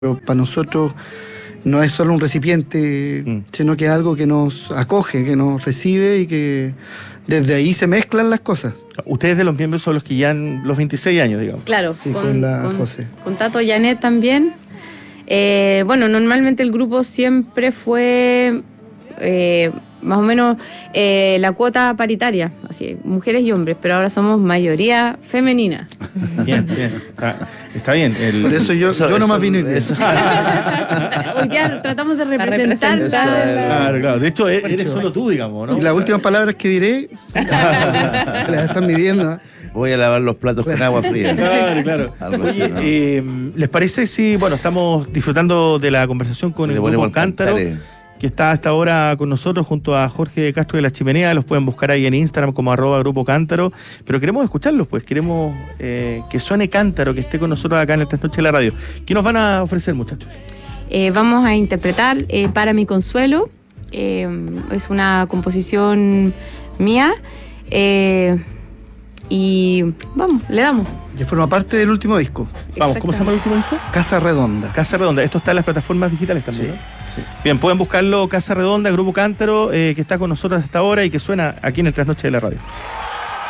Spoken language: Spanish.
Pero para nosotros no es solo un recipiente, sino que es algo que nos acoge, que nos recibe y que desde ahí se mezclan las cosas. Ustedes de los miembros son los que ya han los 26 años, digamos. Claro, Sí, con la José. Con Tato Janet también. Bueno, normalmente el grupo siempre fue más o menos la cuota paritaria, así, mujeres y hombres, pero ahora somos mayoría femenina. Bien. Está bien. Por eso yo nomás vine. Hoy día tratamos de representar. Claro. De hecho, eres solo tú, digamos, ¿no? Y las últimas palabras que diré las están midiendo. Voy a lavar los platos con agua fría. Claro. Oye, ¿les parece si, estamos disfrutando de la conversación con el Grupo Cántaro, que está hasta ahora con nosotros junto a Jorge Castro de la Chimenea? Los pueden buscar ahí en Instagram como @Grupo Cántaro, pero queremos escucharlos, pues queremos que suene Cántaro, que esté con nosotros acá en esta noche de la radio. ¿Qué nos van a ofrecer, muchachos? Vamos a interpretar Para mi consuelo. Es una composición mía. Y vamos, le damos. Que forma parte del último disco. Vamos, ¿cómo se llama el último disco? Casa Redonda. Casa Redonda. Esto está en las plataformas digitales también, Sí, ¿no? sí. Bien, pueden buscarlo, Casa Redonda, Grupo Cántaro, que está con nosotros hasta ahora y que suena aquí en el Trasnoche de la Radio.